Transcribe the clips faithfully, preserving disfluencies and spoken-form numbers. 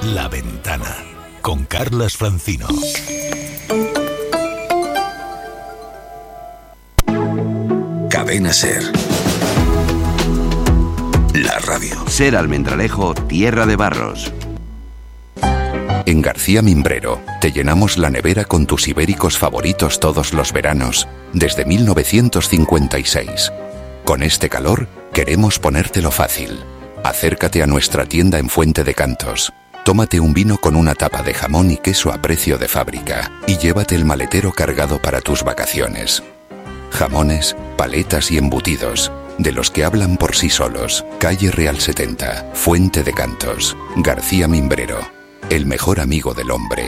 La Ventana, con Carlas Francino. Cadena SER. La radio. SER Almendralejo, tierra de barros. En García Mimbrero te llenamos la nevera con tus ibéricos favoritos todos los veranos, desde mil novecientos cincuenta y seis. Con este calor, queremos ponértelo fácil. Acércate a nuestra tienda en Fuente de Cantos. Tómate un vino con una tapa de jamón y queso a precio de fábrica y llévate el maletero cargado para tus vacaciones. Jamones, paletas y embutidos, de los que hablan por sí solos. Calle Real setenta, Fuente de Cantos. García Mimbrero, el mejor amigo del hombre.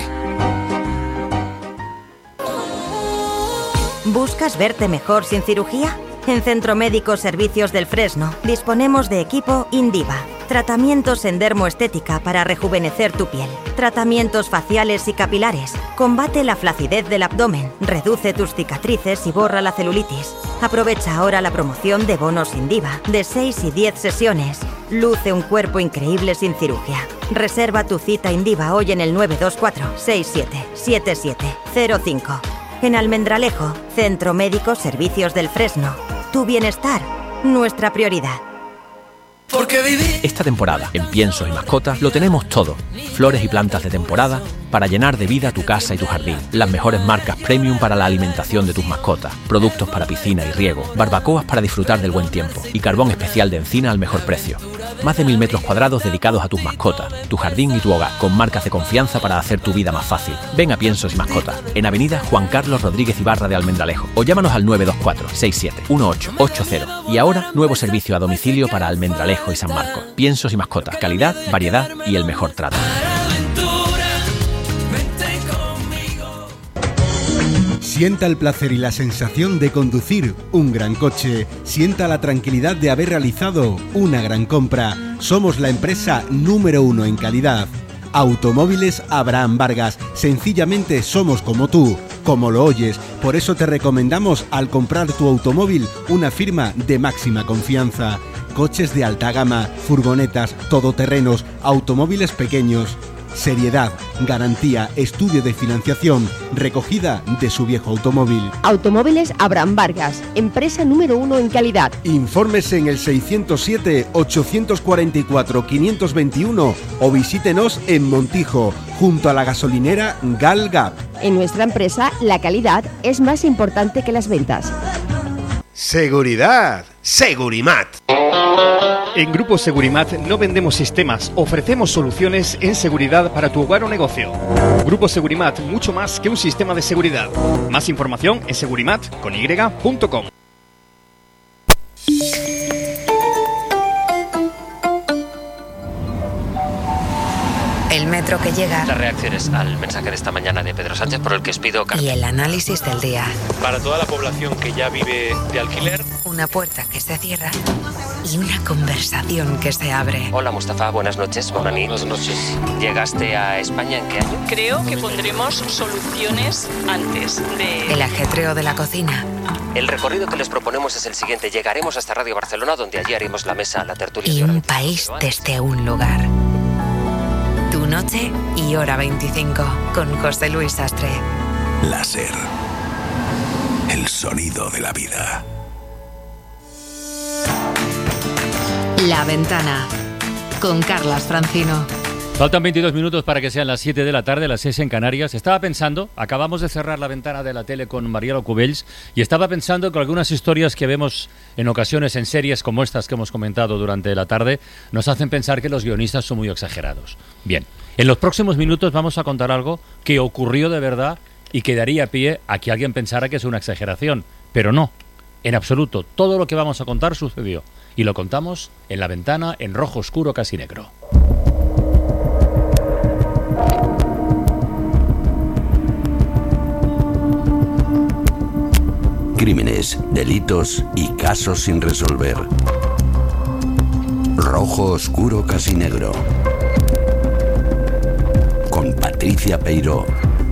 ¿Buscas verte mejor sin cirugía? En Centro Médico Servicios del Fresno disponemos de equipo Indiva. Tratamientos en dermoestética para rejuvenecer tu piel. Tratamientos faciales y capilares. Combate la flacidez del abdomen. Reduce tus cicatrices y borra la celulitis. Aprovecha ahora la promoción de bonos Indiva de seis y diez sesiones. Luce un cuerpo increíble sin cirugía. Reserva tu cita Indiva hoy en el nueve dos cuatro seis siete siete siete cero cinco. En Almendralejo, Centro Médico Servicios del Fresno. Tu bienestar, nuestra prioridad. Porque viví. Esta temporada, en Piensos y Mascotas, lo tenemos todo. Flores y plantas de temporada para llenar de vida tu casa y tu jardín. Las mejores marcas premium para la alimentación de tus mascotas. Productos para piscina y riego. Barbacoas para disfrutar del buen tiempo. Y carbón especial de encina al mejor precio. Más de mil metros cuadrados dedicados a tus mascotas, tu jardín y tu hogar, con marcas de confianza para hacer tu vida más fácil. Ven a Piensos y Mascotas, en Avenida Juan Carlos Rodríguez Ibarra de Almendralejo, o llámanos al nueve dos cuatro seis siete uno ocho ocho cero. Y ahora, nuevo servicio a domicilio para Almendralejo y San Marcos. Piensos y Mascotas, calidad, variedad y el mejor trato. Sienta el placer y la sensación de conducir un gran coche. Sienta la tranquilidad de haber realizado una gran compra. Somos la empresa número uno en calidad. Automóviles Abraham Vargas. Sencillamente somos como tú, como lo oyes. Por eso te recomendamos al comprar tu automóvil una firma de máxima confianza. Coches de alta gama, furgonetas, todoterrenos, automóviles pequeños. Seriedad, garantía, estudio de financiación, recogida de su viejo automóvil. Automóviles Abraham Vargas, empresa número uno en calidad. Infórmese en el seiscientos siete, ochocientos cuarenta y cuatro, quinientos veintiuno o visítenos en Montijo, junto a la gasolinera Gal Gap. En nuestra empresa, la calidad es más importante que las ventas. Seguridad, Segurimat. En Grupo Segurimat no vendemos sistemas, ofrecemos soluciones en seguridad para tu hogar o negocio. Grupo Segurimat, mucho más que un sistema de seguridad. Más información en segurimat con y punto com. El metro que llega. Las reacciones al mensaje de esta mañana de Pedro Sánchez por el que os pido carta. Y el análisis del día. Para toda la población que ya vive de alquiler. Una puerta que se cierra y una conversación que se abre. Hola Mustafa, buenas noches. Buenas noches. ¿Llegaste a España en qué año? Creo que pondremos soluciones antes de... El ajetreo de la cocina. El recorrido que les proponemos es el siguiente. Llegaremos hasta Radio Barcelona, donde allí haremos la mesa, la tertulia. Y un país desde un lugar. Tu noche y hora veinticinco con José Luis Sastre. La SER. El sonido de la vida. La Ventana con Carlas Francino. Faltan veintidós minutos para que sean las siete de la tarde, las seis en Canarias. Estaba pensando, acabamos de cerrar La Ventana de la tele con Mariano Cubells, y estaba pensando que algunas historias que vemos en ocasiones en series como estas que hemos comentado durante la tarde nos hacen pensar que los guionistas son muy exagerados. Bien, en los próximos minutos vamos a contar algo que ocurrió de verdad y que daría pie a que alguien pensara que es una exageración, pero no, en absoluto. Todo lo que vamos a contar sucedió y lo contamos en La Ventana en rojo oscuro casi negro. Crímenes, delitos y casos sin resolver. Rojo oscuro casi negro. Con Patricia Peiró.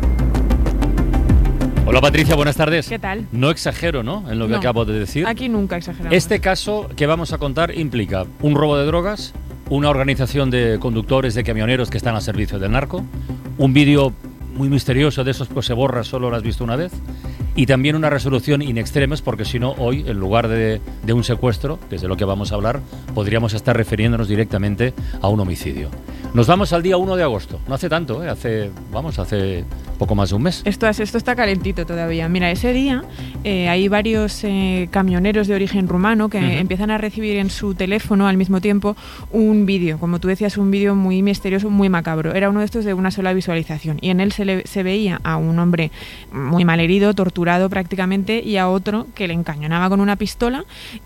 Hola Patricia, buenas tardes. ¿Qué tal? No exagero, ¿no?, en lo que no, acabo de decir. Aquí nunca exageramos. Este caso que vamos a contar implica un robo de drogas, una organización de conductores, de camioneros que están al servicio del narco, un vídeo muy misterioso de esos que se borra, solo lo has visto una vez, y también una resolución in extremis, porque si no, hoy, en lugar de, de un secuestro, que es de lo que vamos a hablar, podríamos estar refiriéndonos directamente a un homicidio. Nos vamos al día uno de agosto, no hace tanto, ¿eh? hace, vamos, hace poco más de un mes. Esto, esto está calentito todavía. Mira, ese día eh, hay varios eh, camioneros de origen rumano que uh-huh. empiezan a recibir en su teléfono al mismo tiempo un vídeo, como tú decías, un vídeo muy misterioso, muy macabro. Era uno de estos de una sola visualización y en él se, le, se veía a un hombre muy malherido, torturado prácticamente, y a otro que le encañonaba con una pistola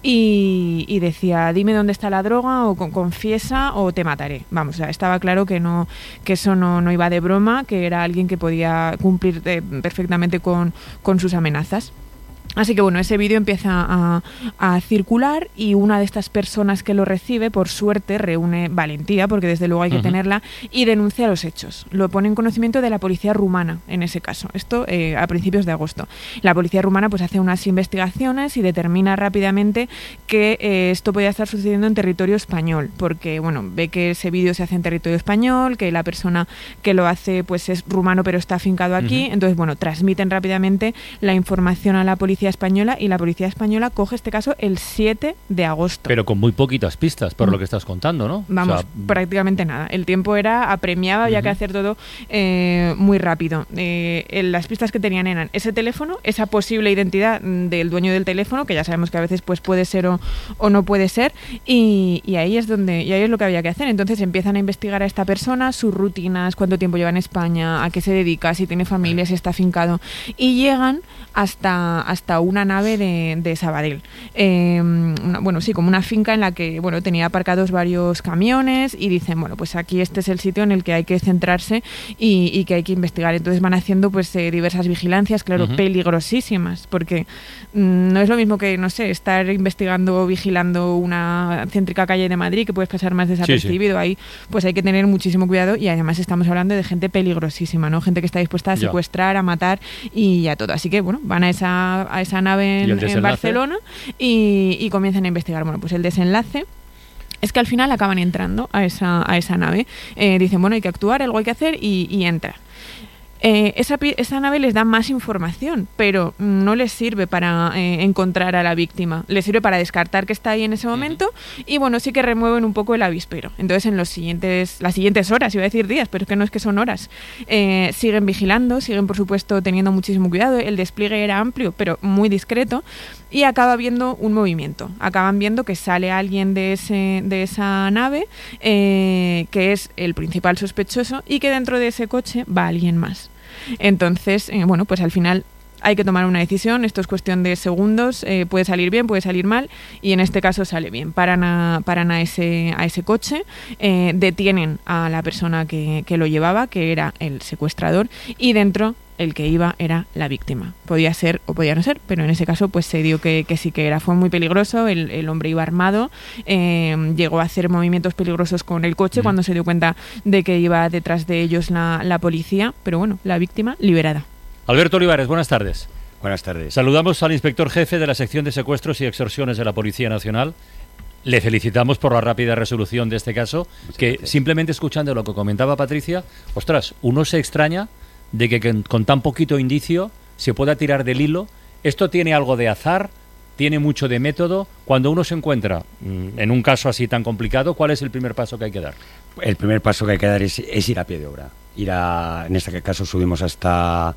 y, y decía, dime dónde está la droga, o con, confiesa o te mataré. Vamos, o sea, estaba claro que no, que eso no, no iba de broma, que era alguien que podía cumplir eh, perfectamente con, con sus amenazas. Así que bueno, ese vídeo empieza a, a circular y una de estas personas que lo recibe, por suerte, reúne valentía, porque desde luego hay que uh-huh. tenerla, y denuncia los hechos. Lo pone en conocimiento de la policía rumana, en ese caso. Esto eh, a principios de agosto. La policía rumana pues hace unas investigaciones y determina rápidamente que eh, esto podía estar sucediendo en territorio español, porque bueno, ve que ese vídeo se hace en territorio español, que la persona que lo hace pues es rumano pero está afincado aquí. Uh-huh. Entonces bueno, transmiten rápidamente la información a la policía española y la policía española coge este caso el siete de agosto. Pero con muy poquitas pistas, por mm. lo que estás contando, ¿no? Vamos, o sea, prácticamente nada. El tiempo era apremiado, había uh-huh. que hacer todo eh, muy rápido. Eh, las pistas que tenían eran ese teléfono, esa posible identidad del dueño del teléfono, que ya sabemos que a veces pues puede ser o, o no puede ser, y, y ahí es donde y ahí es lo que había que hacer. Entonces empiezan a investigar a esta persona, sus rutinas, cuánto tiempo lleva en España, a qué se dedica, si tiene familia, si está afincado, y llegan hasta, hasta una nave de, de Sabadell. Eh, una, bueno, sí, como una finca en la que bueno tenía aparcados varios camiones y dicen, bueno, pues aquí este es el sitio en el que hay que centrarse y, y que hay que investigar. Entonces van haciendo pues eh, diversas vigilancias, claro, uh-huh. peligrosísimas, porque mmm, no es lo mismo que, no sé, estar investigando o vigilando una céntrica calle de Madrid que puedes pasar más desapercibido. Sí, sí. Ahí pues hay que tener muchísimo cuidado y además estamos hablando de gente peligrosísima, ¿no? Gente que está dispuesta a secuestrar, a matar y a todo. Así que bueno, van a esa, a esa nave en, en Barcelona y, y comienzan a investigar. Bueno, pues el desenlace es que al final acaban entrando a esa, a esa nave. Eh, dicen, bueno, hay que actuar, algo hay que hacer y, y entran. Eh, esa, esa nave les da más información, pero no les sirve para eh, encontrar a la víctima. Les sirve para descartar que está ahí en ese momento y bueno, sí que remueven un poco el avispero. Entonces en los siguientes, las siguientes horas, iba a decir días, pero es que no es que son horas, eh, siguen vigilando, siguen por supuesto teniendo muchísimo cuidado. El despliegue era amplio, pero muy discreto y acaba viendo un movimiento. Acaban viendo que sale alguien de, ese, de esa nave, eh, que es el principal sospechoso y que dentro de ese coche va alguien más. Entonces, eh, bueno, pues al final hay que tomar una decisión, esto es cuestión de segundos, eh, puede salir bien, puede salir mal, y en este caso sale bien. Paran a, paran a, ese, a ese coche, eh, detienen a la persona que, que lo llevaba, que era el secuestrador, y dentro el que iba era la víctima. Podía ser o podía no ser, pero en ese caso pues se dio que, que sí que era. Fue muy peligroso, el, el hombre iba armado, eh, llegó a hacer movimientos peligrosos con el coche mm. cuando se dio cuenta de que iba detrás de ellos la, la policía, pero bueno, la víctima liberada. Alberto Olivares, buenas tardes. Buenas tardes. Saludamos al inspector jefe de la sección de secuestros y extorsiones de la Policía Nacional. Le felicitamos por la rápida resolución de este caso, Muchas que gracias. Simplemente escuchando lo que comentaba Patricia, ostras, uno se extraña de que con tan poquito indicio se pueda tirar del hilo. Esto tiene algo de azar, tiene mucho de método. Cuando uno se encuentra en un caso así tan complicado, ¿cuál es el primer paso que hay que dar? El primer paso que hay que dar es, es ir a pie de obra. Ir a, en este caso subimos hasta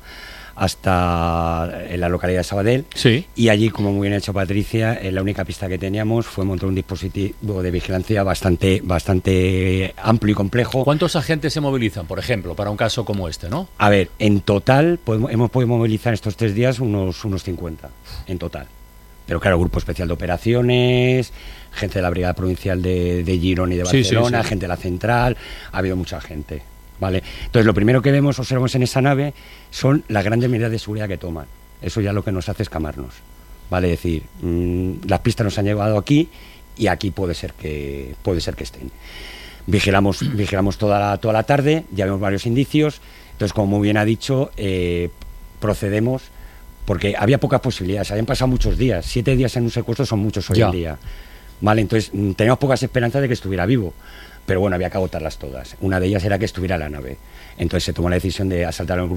hasta en la localidad de Sabadell, sí. Y allí, como muy bien ha hecho Patricia, eh, la única pista que teníamos fue montar un dispositivo de vigilancia bastante bastante amplio y complejo. ¿Cuántos agentes se movilizan, por ejemplo, para un caso como este, no? A ver, en total podemos, hemos podido movilizar estos tres días unos, unos cincuenta, en total. Pero claro, Grupo Especial de Operaciones, gente de la Brigada Provincial de, de Girona y de Barcelona, sí, sí, sí. gente de la Central, ha habido mucha gente. Vale, entonces lo primero que vemos, observamos en esa nave, son las grandes medidas de seguridad que toman. Eso ya lo que nos hace es camarnos. Vale, es decir, mmm, las pistas nos han llevado aquí y aquí puede ser que puede ser que estén. Vigilamos, vigilamos toda la, toda la tarde, ya vemos varios indicios. Entonces, como muy bien ha dicho, eh, procedemos, porque había pocas posibilidades, habían pasado muchos días. Siete días en un secuestro son muchos hoy ya. en día. Vale, entonces teníamos pocas esperanzas de que estuviera vivo. pero bueno, había que agotarlas todas. Una de ellas era que estuviera la nave. Entonces se tomó la decisión de asaltar al grupo